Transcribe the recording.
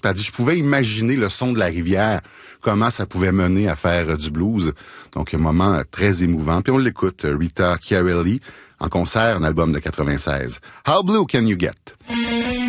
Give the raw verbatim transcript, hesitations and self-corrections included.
puis elle dit, je pouvais imaginer le son de la rivière, comment ça pouvait mener à faire euh, du blues. Donc, un moment euh, très émouvant. Puis on l'écoute, Rita Chiarelli, en concert, un album de quatre-vingt-seize. How Blue Can You Get?